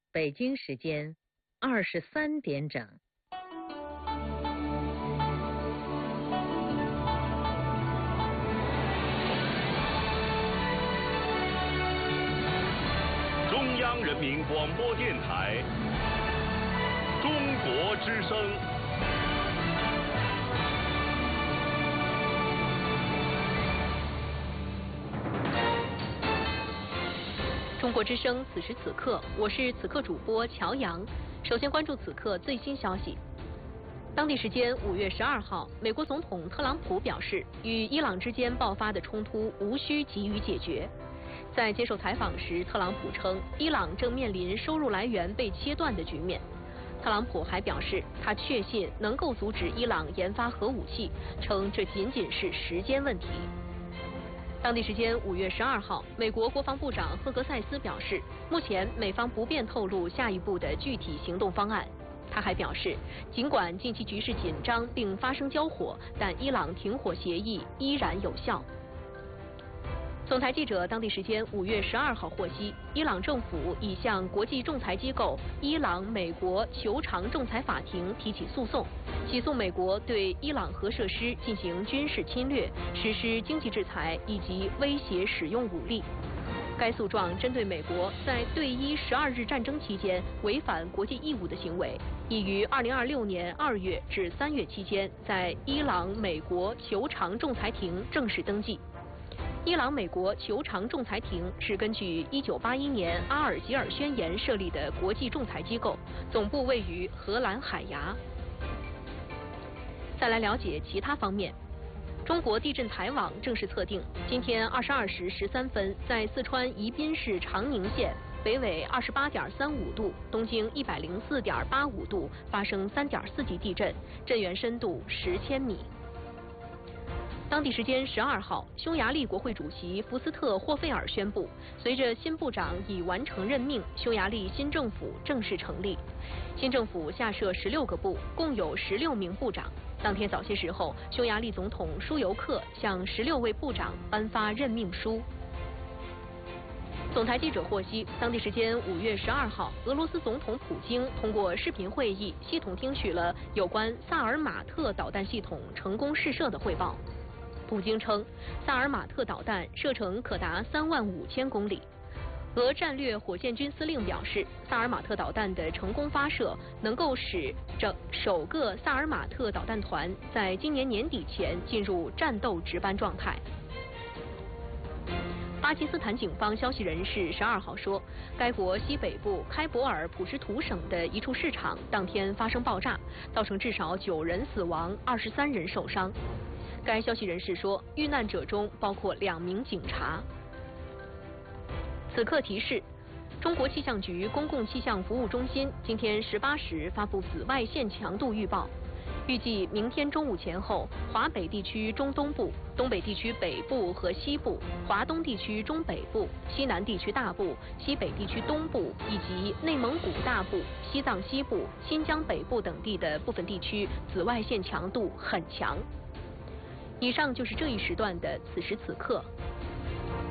北京时间23点整。 中央人民广播电台中国之声。 中国之声，此时此刻，我是此刻主播乔阳。首先关注此刻最新消息。当地时间5月12号，美国总统特朗普表示，与伊朗之间爆发的冲突无需急于解决。在接受采访时，特朗普称，伊朗正面临收入来源被切断的局面。特朗普还表示，他确信能够阻止伊朗研发核武器，称这仅仅是时间问题。当地时间5月12号，美国国防部长赫格塞斯表示，目前美方不便透露下一步的具体行动方案。他还表示，尽管近期局势紧张并发生交火，但伊朗停火协议依然有效。总台记者当地时间5月12号获悉，伊朗政府已向国际仲裁机构伊朗美国求偿仲裁法庭提起诉讼，起诉美国对伊朗核设施进行军事侵略、实施经济制裁以及威胁使用武力。该诉状针对美国在对伊12日战争期间违反国际义务的行为，已于2026年2月至3月期间在伊朗美国求偿仲裁庭正式登记。伊朗美国求偿仲裁庭是根据1981年阿尔及尔宣言设立的国际仲裁机构，总部位于荷兰海牙。再来了解其他方面。中国地震台网正式测定，今天22时13分，在四川宜宾市长宁县北纬28.35度、东经104.85度发生3.4级地震，震源深度10千米。当地时间12号，匈牙利国会主席福斯特·霍费尔宣布，随着新部长已完成任命，匈牙利新政府正式成立。新政府下设16个部，共有16名部长。当天早些时候，匈牙利总统舒尤克向16位部长颁发任命书。总台记者获悉，当地时间5月12号，俄罗斯总统普京通过视频会议系统听取了有关萨尔马特导弹系统成功试射的汇报。普京称，萨尔马特导弹射程可达35000公里。俄战略火箭军司令表示，萨尔马特导弹的成功发射能够使首个萨尔马特导弹团在今年年底前进入战斗值班状态。巴基斯坦警方消息人士12号说，该国西北部开伯尔普什图省的一处市场当天发生爆炸，造成至少9人死亡，23人受伤。该消息人士说，遇难者中包括2名警察。此刻提示，中国气象局公共气象服务中心今天18时发布紫外线强度预报，预计明天中午前后，华北地区中东部、东北地区北部和西部、华东地区中北部、西南地区大部、西北地区东部以及内蒙古大部、西藏西部、新疆北部等地的部分地区紫外线强度很强。以上就是这一时段的此时此刻。